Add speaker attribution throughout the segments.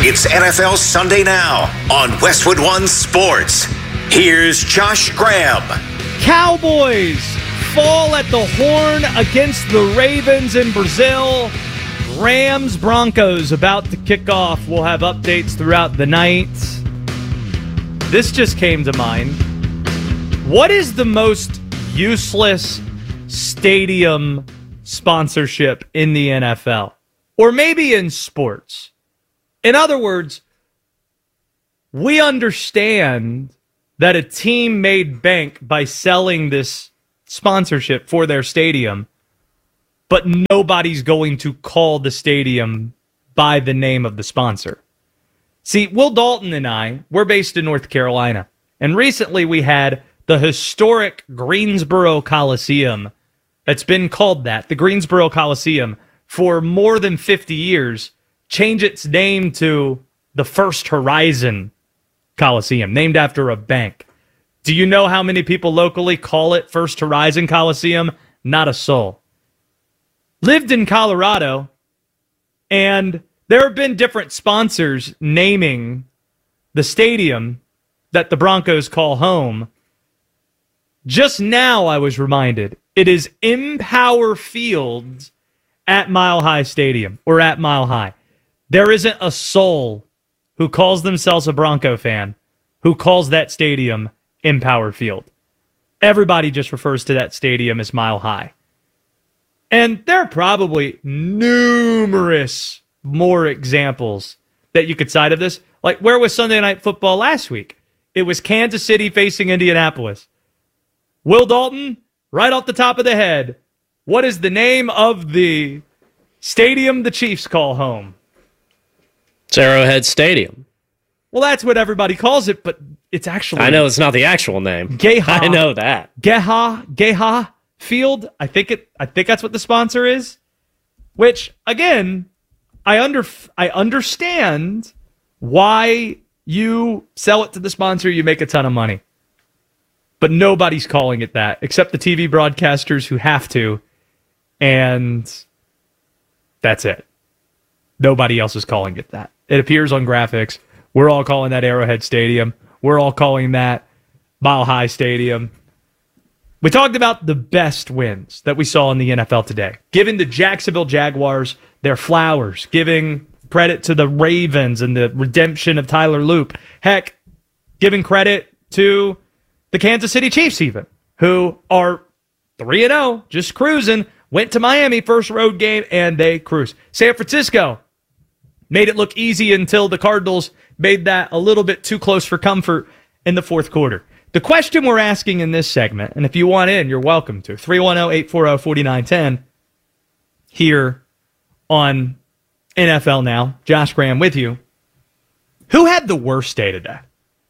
Speaker 1: It's NFL Sunday Now on Westwood One Sports. Here's Josh Graham.
Speaker 2: Cowboys fall at the horn against the Ravens in Brazil. Rams Broncos about to kick off. We'll have updates throughout the night. This just came to mind. What is the most useless stadium sponsorship in the NFL? Or maybe in sports? In other words, we understand that a team made bank by selling this sponsorship for their stadium, but nobody's going to call the stadium by the name of the sponsor. See, Will Dalton and I, we're based in North Carolina, and recently we had the historic Greensboro Coliseum that's been called that, the Greensboro Coliseum, for more than 50 years, change its name to the First Horizon Coliseum, named after a bank. Do you know how many people locally call it First Horizon Coliseum? Not a soul. Lived in Colorado, and there have been different sponsors naming the stadium that the Broncos call home. Just now I was reminded it is Empower Field at Mile High Stadium, or at Mile High. There isn't a soul who calls themselves a Bronco fan who calls that stadium Empower Field. Everybody just refers to that stadium as Mile High. And there are probably numerous more examples that you could cite of this. Like, where was Sunday Night Football last week? It was Kansas City facing Indianapolis. Will Dalton, right off the top of the head, what is the name of the stadium the Chiefs call home?
Speaker 3: It's Arrowhead Stadium.
Speaker 2: Well, that's what everybody calls it, but it's actually...
Speaker 3: I know it's not the actual name.
Speaker 2: Geha.
Speaker 3: I know that.
Speaker 2: Geha Field. I think that's what the sponsor is. Which, again, I understand why you sell it to the sponsor, you make a ton of money. But nobody's calling it that, except the TV broadcasters who have to, and that's it. Nobody else is calling it that. It appears on graphics. We're all calling that Arrowhead Stadium. We're all calling that Mile High Stadium. We talked about the best wins that we saw in the NFL today. Giving the Jacksonville Jaguars their flowers. Giving credit to the Ravens and the redemption of Tyler Loop. Heck, giving credit to the Kansas City Chiefs even, who are 3-0, just cruising. Went to Miami, first road game, and they cruise. San Francisco made it look easy until the Cardinals made that a little bit too close for comfort in the fourth quarter. The question we're asking in this segment, and if you want in, you're welcome to, 310-840-4910 here on NFL Now. Josh Graham with you. Who had the worst day today?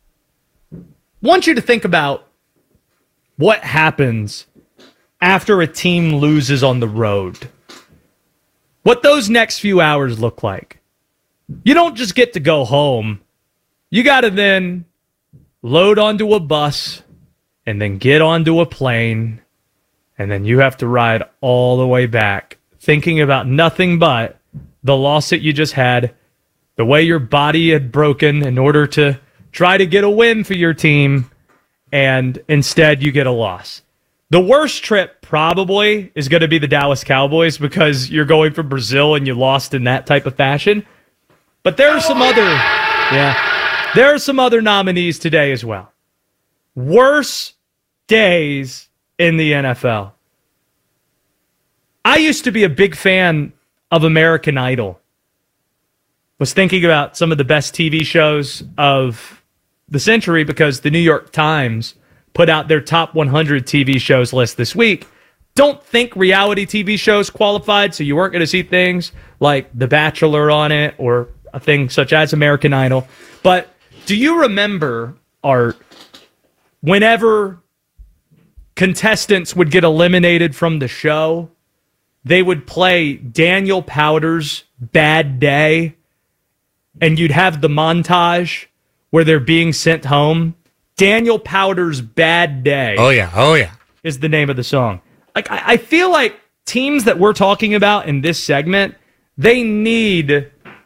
Speaker 2: I want you to think about what happens after a team loses on the road. What those next few hours look like. You don't just get to go home. You got to then load onto a bus and then get onto a plane, and then you have to ride all the way back thinking about nothing but the loss that you just had, the way your body had broken in order to try to get a win for your team, and instead you get a loss. The worst trip probably is going to be the Dallas Cowboys because you're going from Brazil and you lost in that type of fashion. But there are some other nominees today as well. Worst days in the NFL. I used to be a big fan of American Idol. Was thinking about some of the best TV shows of the century because the New York Times put out their top 100 TV shows list this week. Don't think reality TV shows qualified, so you weren't going to see things like The Bachelor on it or a thing such as American Idol. But do you remember, Art, whenever contestants would get eliminated from the show, they would play Daniel Powter's Bad Day, and you'd have the montage where they're being sent home? Daniel Powter's Bad Day.
Speaker 4: Oh, yeah.
Speaker 2: Is the name of the song. Like, I feel like teams that we're talking about in this segment, they need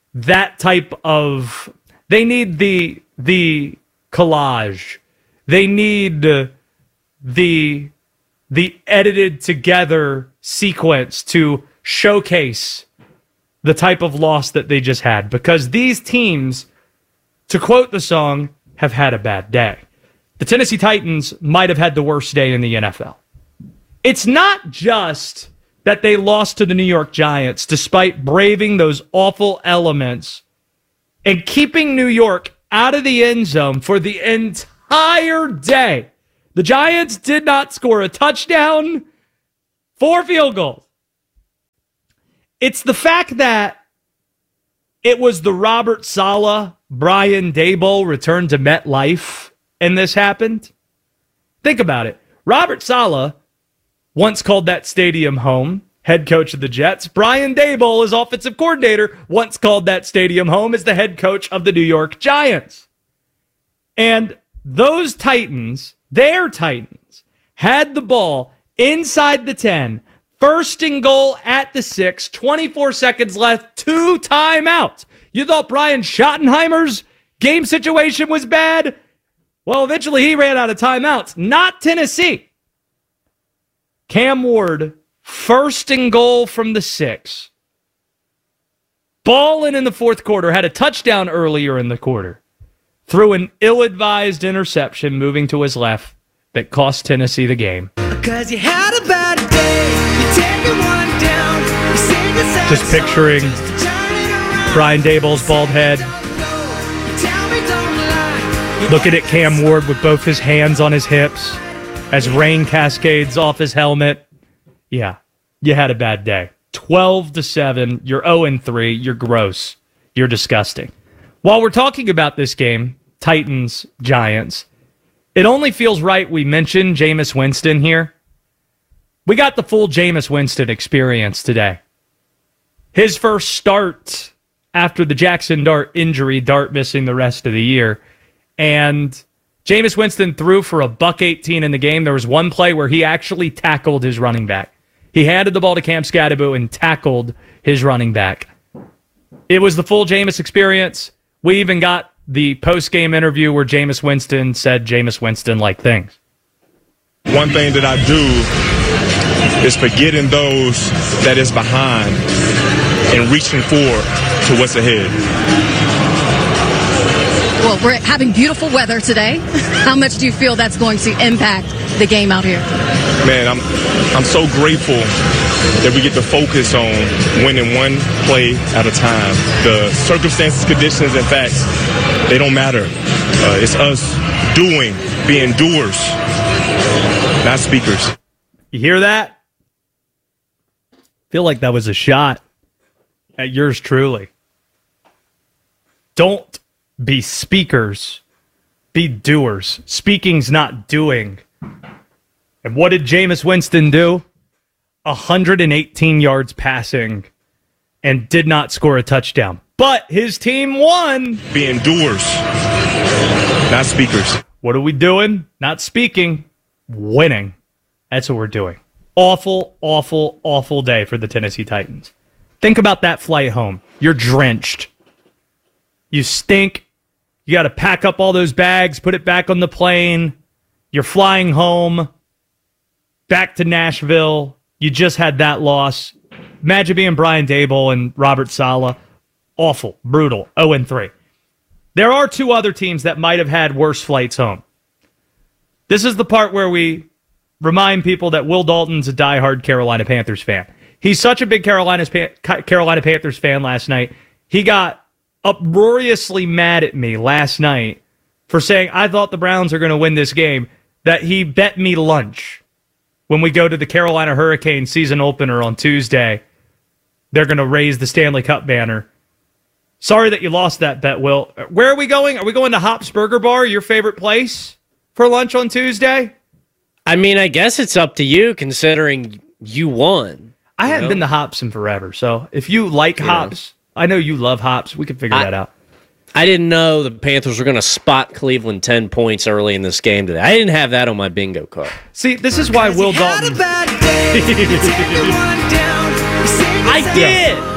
Speaker 2: that type of. They need the collage. They need the edited together sequence to showcase the type of loss that they just had, because these teams, to quote the song, have had a bad day. The Tennessee Titans might have had the worst day in the NFL. It's not just that they lost to the New York Giants despite braving those awful elements and keeping New York out of the end zone for the entire day. The Giants did not score a touchdown, 4 field goals. It's the fact that it was the Robert Saleh, Brian Daboll return to MetLife, and this happened. Think about it. Robert Saleh once called that stadium home, head coach of the Jets. Brian Daboll, as offensive coordinator, once called that stadium home as the head coach of the New York Giants. And those Titans, their Titans, had the ball inside the 10, first and goal at the 6, 24 seconds left, 2 timeouts. You thought Brian Schottenheimer's game situation was bad? Well, eventually he ran out of timeouts. Not Tennessee. Cam Ward, first and goal from the 6. Balling in the fourth quarter, had a touchdown earlier in the quarter. Threw an ill-advised interception moving to his left that cost Tennessee the game.
Speaker 4: Cause you had a bad day, you take one down, you sing the sad
Speaker 2: Just picturing Brian Daboll's bald head. Looking at Cam Ward with both his hands on his hips as rain cascades off his helmet. Yeah, you had a bad day. 12-7, you're 0-3, you're gross, you're disgusting. While we're talking about this game, Titans, Giants, it only feels right we mention Jameis Winston here. We got the full Jameis Winston experience today. His first start after the Jackson Dart injury, Dart missing the rest of the year. And Jameis Winston threw for $118 in the game. There was one play where he actually tackled his running back. He handed the ball to Cam Scadaboo and tackled his running back. It was the full Jameis experience. We even got the post-game interview where Jameis Winston said Jameis Winston-like things.
Speaker 5: One thing that I do is forgetting those that is behind and reaching forward to what's ahead.
Speaker 6: Well, we're having beautiful weather today. How much do you feel that's going to impact the game out here?
Speaker 5: Man, I'm so grateful that we get to focus on winning one play at a time. The circumstances, conditions, and facts, they don't matter. It's us being doers, not speakers.
Speaker 2: You hear that? Feel like that was a shot at yours truly. Don't be speakers, be doers. Speaking's not doing. And what did Jameis Winston do? 118 yards passing and did not score a touchdown. But his team won.
Speaker 5: Being doers, not speakers.
Speaker 2: What are we doing? Not speaking, winning. That's what we're doing. Awful, awful, awful day for the Tennessee Titans. Think about that flight home. You're drenched. You stink. You got to pack up all those bags, put it back on the plane. You're flying home, back to Nashville. You just had that loss. Imagine being Brian Daboll and Robert Saleh. Awful, brutal, 0-3. There are 2 other teams that might have had worse flights home. This is the part where we remind people that Will Dalton's a diehard Carolina Panthers fan. He's such a big Carolina Panthers fan last night. He got uproariously mad at me last night for saying I thought the Browns are going to win this game, that he bet me lunch when we go to the Carolina Hurricanes season opener on Tuesday. They're going to raise the Stanley Cup banner. Sorry that you lost that bet, Will. Where are we going? Are we going to Hops Burger Bar, your favorite place, for lunch on Tuesday?
Speaker 3: I mean, I guess it's up to you considering you won.
Speaker 2: I haven't been to Hops in forever, so if you like Hops, I know you love Hops. We can figure that out.
Speaker 3: I didn't know the Panthers were going to spot Cleveland 10 points early in this game today. I didn't have that on my bingo card.
Speaker 2: See, this is why Will Dalton... I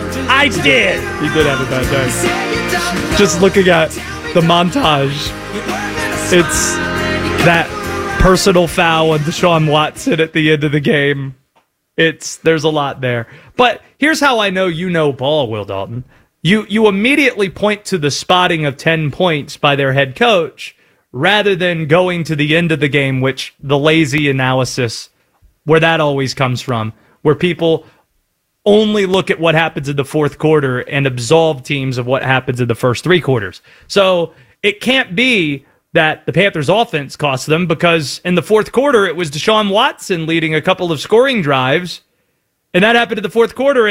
Speaker 3: I did.
Speaker 2: He did have a bad day. Just looking at the montage, it's that personal foul on Deshaun Watson at the end of the game. There's a lot there. But here's how I know you know ball, Will Dalton. You immediately point to the spotting of 10 points by their head coach rather than going to the end of the game, which the lazy analysis, where that always comes from, where people only look at what happens in the fourth quarter and absolve teams of what happens in the first three quarters. So it can't be that the Panthers offense cost them, because in the fourth quarter, it was Deshaun Watson leading a couple of scoring drives, and that happened in the fourth quarter.